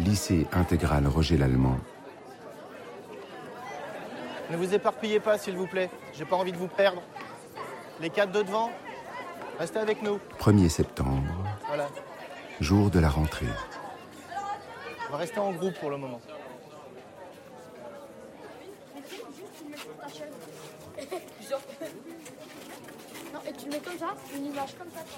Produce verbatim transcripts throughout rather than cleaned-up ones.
lycée intégral Roger Lallemand. Ne vous éparpillez pas, s'il vous plaît. J'ai pas envie de vous perdre. Les quatre de devant, restez avec nous. premier septembre, Voilà. jour de la rentrée. On va rester en groupe pour le moment. Non, et tu le mets comme ça, une image comme ça.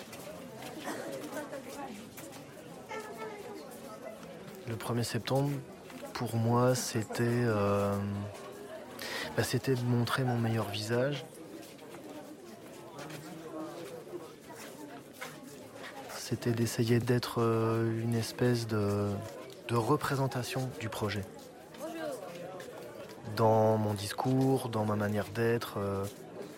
Le premier septembre, pour moi, c'était, euh, bah, c'était de montrer mon meilleur visage. C'était d'essayer d'être euh, une espèce de, de représentation du projet. Dans mon discours, dans ma manière d'être. Euh...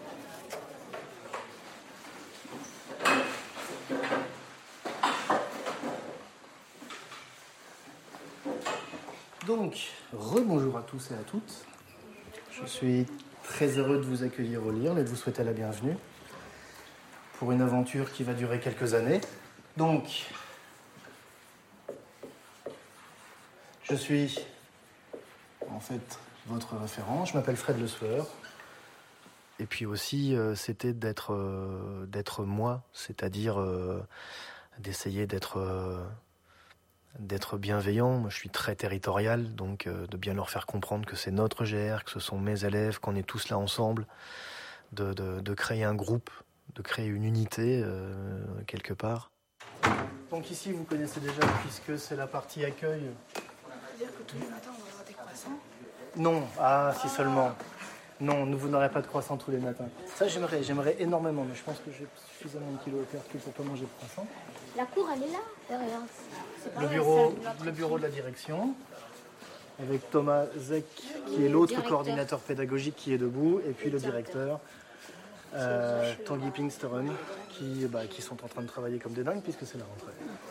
Donc, rebonjour à tous et à toutes. Je suis très heureux de vous accueillir au Lirl et de vous souhaiter la bienvenue pour une aventure qui va durer quelques années. Donc, je suis en fait votre référent. Je m'appelle Fred Le Sueur. Et puis aussi, euh, c'était d'être, euh, d'être moi, c'est-à-dire euh, d'essayer d'être... Euh, d'être bienveillant. Moi, je suis très territorial, donc euh, de bien leur faire comprendre que c'est notre G R, que ce sont mes élèves, qu'on est tous là ensemble, de, de, de créer un groupe, de créer une unité, euh, quelque part. Donc ici, vous connaissez déjà, puisque c'est la partie accueil. Ça veut dire que tous les matins, on va avoir des croissants ? Non, ah, si seulement. Non, vous n'aurez pas de croissant tous les matins. Ça, j'aimerais, j'aimerais énormément, mais je pense que j'ai suffisamment de kilos perdu pour pas manger de croissant. La cour, elle est là, derrière. Le bureau, le bureau de la direction, avec Thomas Zeck, qui est l'autre coordinateur pédagogique qui est debout, et puis le directeur, euh, Tanguy Pinksteren, qui, bah, qui sont en train de travailler comme des dingues, puisque c'est la rentrée.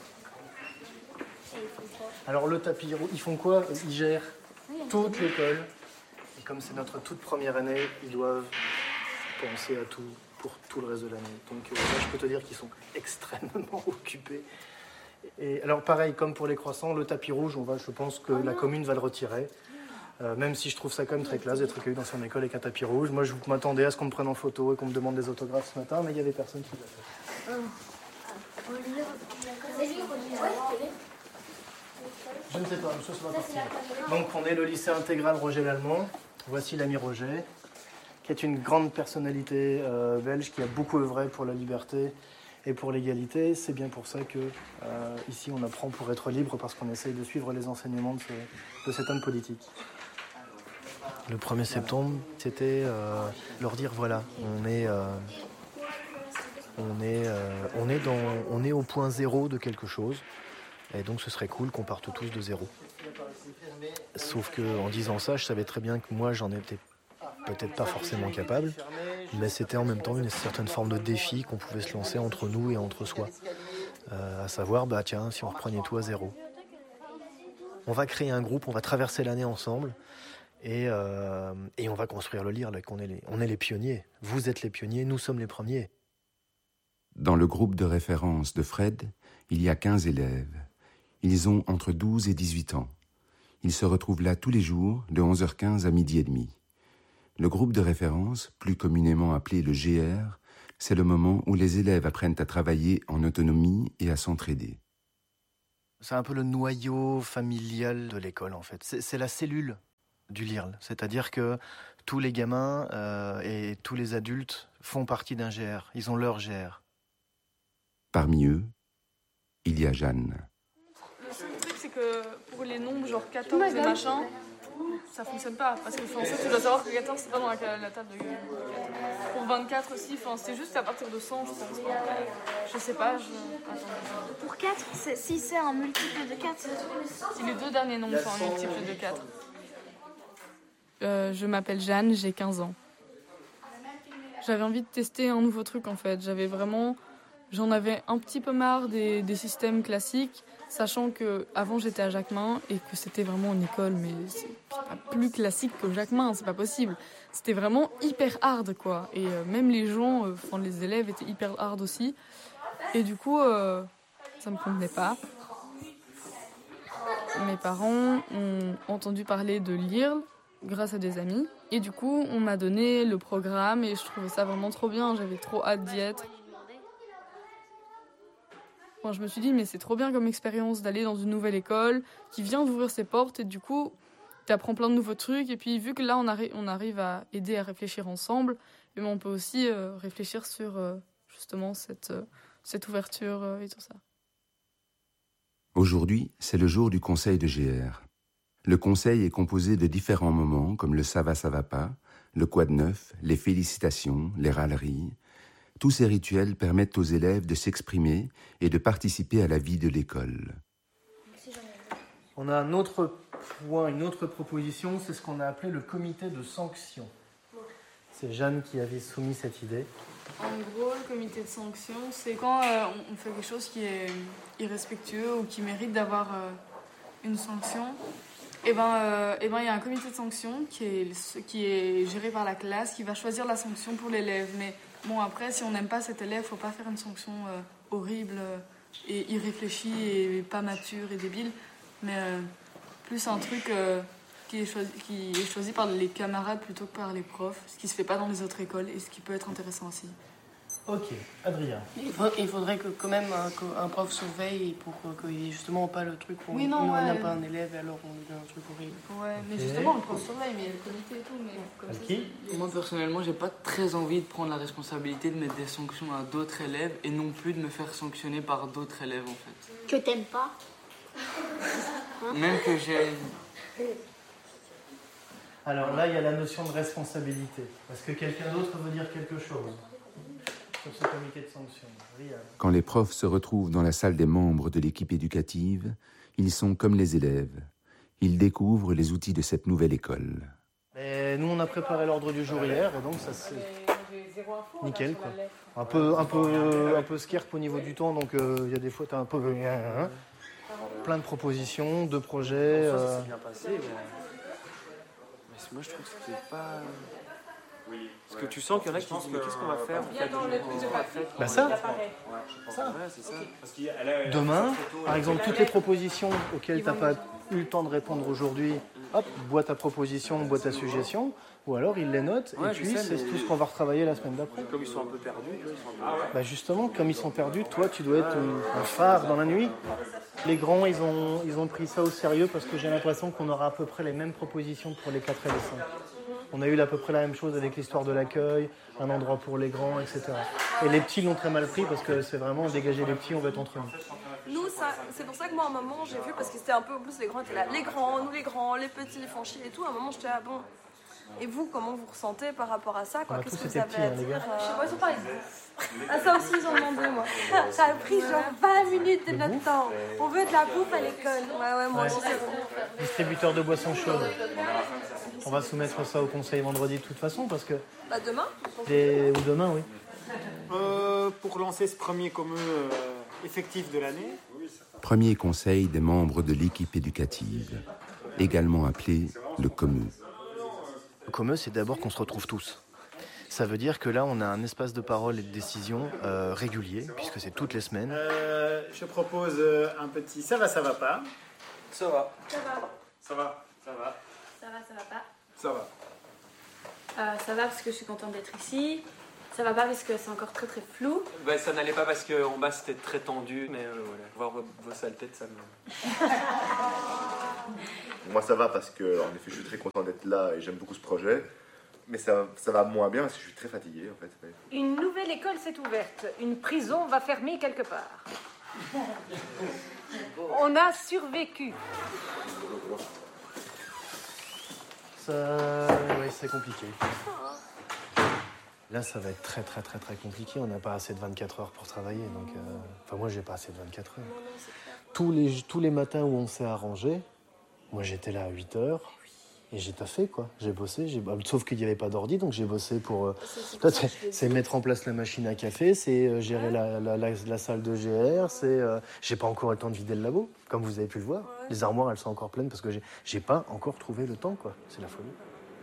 Alors le tapis rouge, ils font quoi? Ils gèrent toute l'école. Et comme c'est notre toute première année, ils doivent penser à tout pour tout le reste de l'année. Donc euh, là, je peux te dire qu'ils sont extrêmement occupés. Et alors pareil, comme pour les croissants, le tapis rouge, on va, je pense que la commune va le retirer. Euh, même si je trouve ça quand même très classe d'être accueilli dans son école avec un tapis rouge. Moi, je m'attendais à ce qu'on me prenne en photo et qu'on me demande des autographes ce matin, mais il n'y avait personne qui l'a fait. Je ne sais pas, je sais pas partir. Donc on est le lycée intégral Roger Lallemand. Voici l'ami Roger, qui est une grande personnalité euh, belge qui a beaucoup œuvré pour la liberté et pour l'égalité. C'est bien pour ça que euh, ici on apprend pour être libre, parce qu'on essaye de suivre les enseignements de, ce, de cet homme politique. Le premier septembre, c'était euh, leur dire voilà, on est, euh, on est, euh, on est dans, on est au point zéro de quelque chose, et donc ce serait cool qu'on parte tous de zéro. Sauf que en disant ça, je savais très bien que moi j'en étais peut-être pas forcément capable, mais c'était en même temps une certaine forme de défi qu'on pouvait se lancer entre nous et entre soi. Euh, à savoir, bah tiens, si on reprenait tout à zéro. On va créer un groupe, on va traverser l'année ensemble, et, euh, et on va construire le Lirl. On est les, on est les pionniers. Vous êtes les pionniers, nous sommes les premiers. Dans le groupe de référence de Fred, il y a quinze élèves. Ils ont entre douze et dix-huit ans. Ils se retrouvent là tous les jours, de onze heures quinze à midi et demi. Le groupe de référence, plus communément appelé le G R, c'est le moment où les élèves apprennent à travailler en autonomie et à s'entraider. C'est un peu le noyau familial de l'école, en fait. C'est, c'est la cellule du Lirl. C'est-à-dire que tous les gamins euh, et tous les adultes font partie d'un G R. Ils ont leur G R. Parmi eux, il y a Jeanne. Le seul truc, c'est que pour les nombres, genre quatorze et machin, ça fonctionne pas. Parce que en fait, tu dois savoir que quatorze, c'est pas dans la, la table de quatorze. Pour vingt-quatre aussi, c'est juste à partir de cent, je pense pas. Je sais pas, je... Attends. Pour quatre, c'est, si c'est un multiple de quatre, Si les deux derniers nombres sont un multiple de quatre. Euh, je m'appelle Jeanne, j'ai quinze ans. J'avais envie de tester un nouveau truc en fait. J'avais vraiment... J'en avais un petit peu marre des, des systèmes classiques, sachant qu'avant j'étais à Jacquemin et que c'était vraiment une école, mais c'est pas plus classique que Jacquemin, c'est pas possible. C'était vraiment hyper hard quoi. Et euh, même les gens, enfin euh, les élèves étaient hyper hard aussi. Et du coup, euh, ça me convenait pas. mes parents ont entendu parler de l'I R L grâce à des amis. Et du coup, on m'a donné le programme et je trouvais ça vraiment trop bien. J'avais trop hâte d'y être. Bon, je me suis dit, mais c'est trop bien comme expérience d'aller dans une nouvelle école qui vient d'ouvrir ses portes. Et du coup, tu apprends plein de nouveaux trucs. Et puis, vu que là, on, arri- on arrive à aider à réfléchir ensemble, et ben, on peut aussi euh, réfléchir sur euh, justement cette, euh, cette ouverture euh, et tout ça. Aujourd'hui, c'est le jour du conseil de G R. Le conseil est composé de différents moments comme le ça va, ça va pas, le quoi de neuf, les félicitations, les râleries. Tous ces rituels permettent aux élèves de s'exprimer et de participer à la vie de l'école. On a un autre point, une autre proposition, c'est ce qu'on a appelé le comité de sanction. C'est Jeanne qui avait soumis cette idée. En gros, le comité de sanction, c'est quand euh, on fait quelque chose qui est irrespectueux ou qui mérite d'avoir euh, une sanction. Et ben, euh, et ben, il y a un comité de sanction qui est, qui est géré par la classe, qui va choisir la sanction pour l'élève. Mais bon, après, si on n'aime pas cet élève, il ne faut pas faire une sanction euh, horrible et irréfléchie et pas mature et débile. Mais euh, plus un truc euh, qui, est choisi, qui est choisi par les camarades plutôt que par les profs, ce qui ne se fait pas dans les autres écoles et ce qui peut être intéressant aussi. Ok, Adrien. Il, faut, il faudrait que quand même un, un prof surveille pour qu'il n'y ait justement pas le truc où oui, non, on n'a ouais. pas un élève et alors on dit un truc horrible. Ouais, mais okay. justement, le prof surveille, mais il y a le comité et tout. Mais comme ça, c'est... Moi, personnellement, j'ai pas très envie de prendre la responsabilité de mettre des sanctions à d'autres élèves et non plus de me faire sanctionner par d'autres élèves, en fait. Que t'aimes pas. Hein? Même que j'aime. Alors là, il y a la notion de responsabilité. Est-ce que quelqu'un d'autre veut dire quelque chose sur ce comité de sanction? Riyad. Quand les profs se retrouvent dans la salle des membres de l'équipe éducative, ils sont comme les élèves. Ils découvrent les outils de cette nouvelle école. Et nous, on a préparé l'ordre du jour hier, et donc ça c'est nickel, quoi. Un peu, un peu, un peu scarpe au niveau du temps, donc il euh, y a des fois t'as un peu hein, plein de propositions, de projets. Euh... Ça euh... s'est bien passé, mais... mais moi je trouve que c'était pas. Oui. Parce que tu sens qu'il y en a qui disent mais qu'est-ce qu'on va faire en fait, Bah ça, ça. Ouais, c'est ça. Demain, par exemple, toutes les propositions auxquelles tu n'as pas eu le temps de répondre aujourd'hui, hop, bois ta proposition, bois ta suggestion, ou alors ils les notent, ouais, et puis sais, c'est mais... tout ce qu'on va retravailler la semaine d'après. Comme ils sont un peu perdus, ils sont un peu... Bah justement, comme ils sont perdus, toi tu dois être un phare dans la nuit. Les grands, ils ont, ils ont pris ça au sérieux parce que j'ai l'impression qu'on aura à peu près les mêmes propositions pour les quatre et les cinq. On a eu à peu près la même chose avec l'histoire de l'accueil, un endroit pour les grands, et cetera. Et les petits l'ont très mal pris parce que c'est vraiment dégager les petits, on va être entre nous. Nous, ça, c'est pour ça que moi, à un moment, j'ai vu, parce que c'était un peu, en plus, les grands étaient là. Les grands, nous les grands, les petits, les font chier et tout. À un moment, j'étais là, bon. Et vous, comment vous ressentez par rapport à ça, quoi? Qu'est-ce que vous avez petits, à hein, les dire gars. euh... Je sais pas, ils ont parlé de bouffe. Ah, ça aussi, ils ont demandé, moi. Ça a pris genre vingt minutes de notre temps. On veut de la bouffe à l'école. Ouais, ouais, moi Ouais. aussi, c'est bon. Distributeur de boissons chaudes. On va soumettre ça au conseil vendredi de toute façon parce que... Bah, demain Les... Ou demain, oui. Euh, pour lancer ce premier commun euh, effectif de l'année. Premier conseil des membres de l'équipe éducative, également appelé le commun. Le commun, c'est d'abord qu'on se retrouve tous. Ça veut dire que là, on a un espace de parole et de décision euh, régulier, puisque c'est toutes les semaines. Euh, je propose euh, un petit ça va, ça va pas. Ça va. Ça va. Ça va, ça va. Ça va, ça va pas. Ça va. Euh, ça va parce que je suis contente d'être ici. Ça va pas parce que c'est encore très très flou. Bah, ça n'allait pas parce qu'en bas c'était très tendu, mais euh, voilà. Voir vos, vos sales têtes, ça me... Moi ça va parce que, en effet, je suis très content d'être là et j'aime beaucoup ce projet. Mais ça, ça va moins bien parce que je suis très fatigué en fait. Une nouvelle école s'est ouverte. Une prison va fermer quelque part. On a survécu. Ça, oui, c'est compliqué. Là, ça va être très, très, très, très compliqué. On n'a pas assez de vingt-quatre heures pour travailler. Donc, euh... enfin, moi, j'ai pas assez de vingt-quatre heures. Tous les, tous les matins où on s'est arrangé, moi, j'étais là à huit heures. Et j'ai taffé, quoi. J'ai bossé. J'ai... Sauf qu'il n'y avait pas d'ordi, donc j'ai bossé pour... Euh... C'est, c'est, c'est mettre en place la machine à café, c'est euh, gérer la, la, la, la salle de G R, c'est... Euh... J'ai pas encore eu le temps de vider le labo, comme vous avez pu le voir. Ouais. Les armoires, elles sont encore pleines parce que j'ai, j'ai pas encore trouvé le temps, quoi. C'est la folie.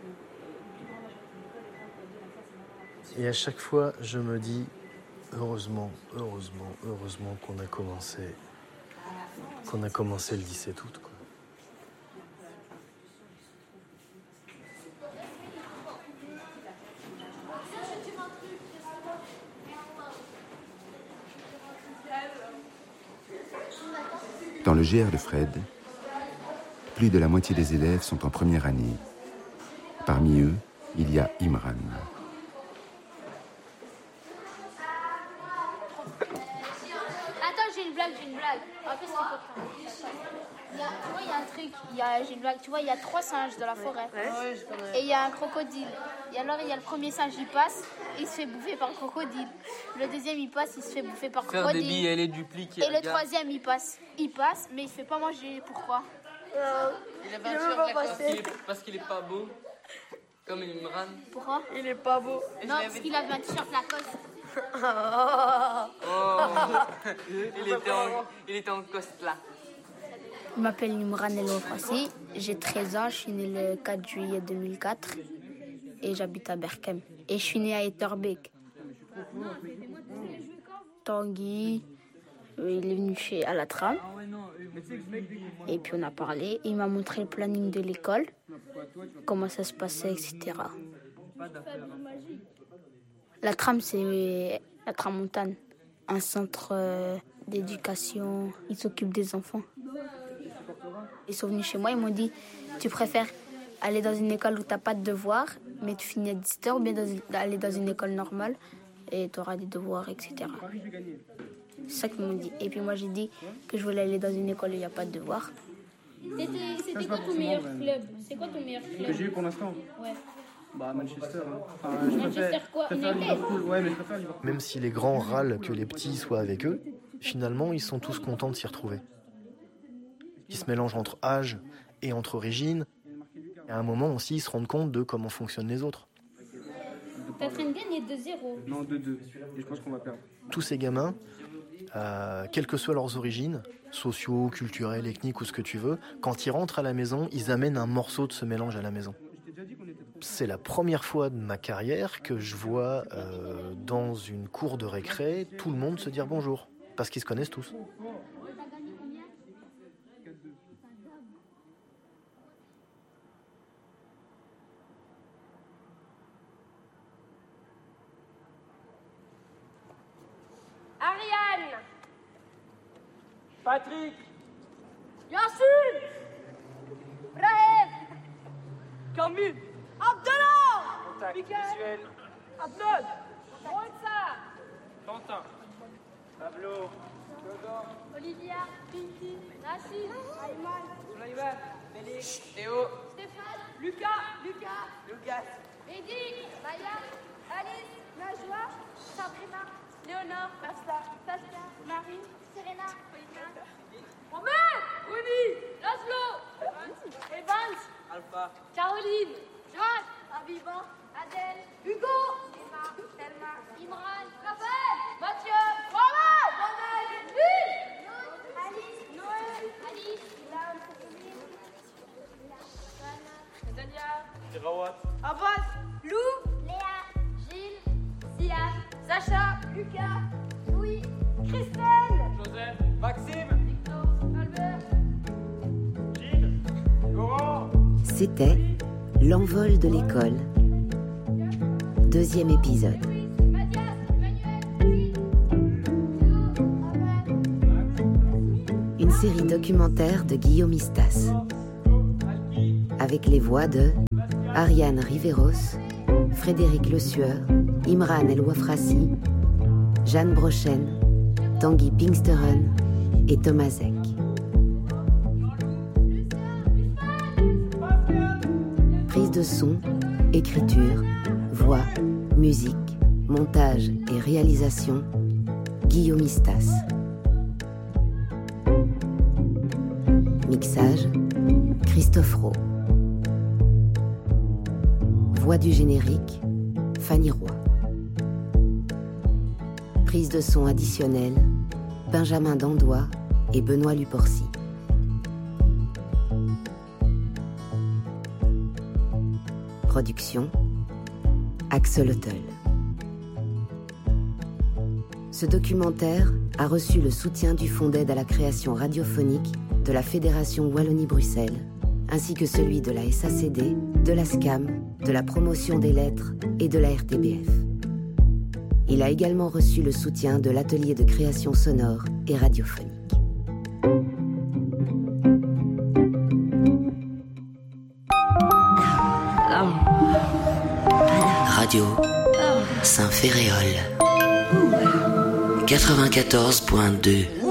Et à chaque fois, je me dis, heureusement, heureusement, heureusement qu'on a commencé, qu'on a commencé le dix-sept août, quoi. Dans le G R de Fred, plus de la moitié des élèves sont en première année. Parmi eux, il y a Imran. Attends, j'ai une blague, j'ai une blague. En fait, c'est pas grave. Il y a, tu vois, il y a un truc, il y a, j'ai une blague. Tu vois, il y a trois singes dans la forêt. Ouais, je connais. Et il y a un crocodile. Et alors, il y a le premier singe, il passe, il se fait bouffer par le crocodile. Le deuxième, il passe, il se fait bouffer par le Faire crocodile. des billes et les dupliquer. Et le troisième, il passe. Il passe, mais il se fait pas manger. Pourquoi euh, Il avait un t-shirt Lacoste. Parce qu'il est, parce qu'il est pas beau. Comme Imran. Pourquoi Il est pas beau. Non, parce qu'il avait un t-shirt Lacoste. Oh. il, était en, il était en costla. Je m'appelle Imran El Wafrassi, j'ai treize ans, je suis né le quatre juillet deux mille quatre et j'habite à Berkem. Et je suis né à Etterbeek. Tanguy, il est venu chez à la tram et puis on a parlé. Il m'a montré le planning de l'école, comment ça se passait, et cetera. La tram, c'est la Tramontane, un centre euh, d'éducation. Ils s'occupent des enfants. Ils sont venus chez moi, ils m'ont dit « Tu préfères aller dans une école où tu n'as pas de devoirs, mais tu finis à dix-sept heures, ou bien dans, aller dans une école normale et tu auras des devoirs, et cetera » C'est ça qu'ils m'ont dit. Et puis moi, j'ai dit que je voulais aller dans une école où il n'y a pas de devoirs. C'était, c'était quoi ton meilleur club? C'est quoi ton meilleur club Que j'ai eu pour l'instant? Ouais. Bah Manchester. Hein. Enfin, je Manchester préfère, quoi? préfère United? Liverpool. Ouais, mais je préfère Liverpool. Même si les grands râlent que les petits soient avec eux, finalement, ils sont tous contents de s'y retrouver. Ils se mélangent entre âge et entre origines. Et à un moment aussi, ils se rendent compte de comment fonctionnent les autres. T'es en train de gagner deux zéro. Non, deux deux. Et je pense qu'on va perdre. Tous ces gamins, euh, quelles que soient leurs origines, sociaux, culturelles, ethniques ou ce que tu veux, quand ils rentrent à la maison, ils amènent un morceau de ce mélange à la maison. C'est la première fois de ma carrière que je vois euh, dans une cour de récré tout le monde se dire bonjour, parce qu'ils se connaissent tous. Ariane. Patrick. Yassine. Brahim. Camille. Abdallah. Contact visuel. Abdel. Moïsa. Quentin. Pablo. Theodore. Olivia, Binti, Rachid, Ayman, Sulaiman. Félix. Théo. Stéphane, Lucas. Lucas. Lucas. Mehdi, Maya, Alice, Najwa, Sabrina, Léonore, Basta, Tassia, Marie, Serena, Romain, Runi, Laszlo, Evans, Alpha. Caroline, Jacques, Aviva, Adèle, Hugo, Emma, Thelma, Imran, Raphaël, Mathieu, Mohamed, Mohamed, Lille, Alice, Noël, Alice, Ilan, Dania, Rawat. Abbas, Lou, Léa, Gilles, Sian, Sacha, Lucas, Louis, Christelle, Joseph. Maxime. Victor, Albert. Gilles. Laurent. C'était L'envol de l'école, deuxième épisode. Une série documentaire de Guillaume Istas, avec les voix de Ariane Riveros, Frédéric Le Sueur, Imran El Wafrassi, Jeanne Brochen, Tanguy Pinksteren et Thomas Zek. Prise de son, écriture, voix, musique, montage et réalisation, Guillaume Istas. Mixage, Christophe Rowe. Voix du générique, Fanny Roy. Prise de son additionnelle, Benjamin Dandois et Benoît Luporcy. Production, Axel Hottel. Ce documentaire a reçu le soutien du Fonds d'aide à la création radiophonique de la Fédération Wallonie-Bruxelles, ainsi que celui de la S A C D, de la S C A M, de la Promotion des Lettres et de la R T B F. Il a également reçu le soutien de l'Atelier de création sonore et radiophonique. Radio Saint-Féréol quatre-vingt-quatorze point deux.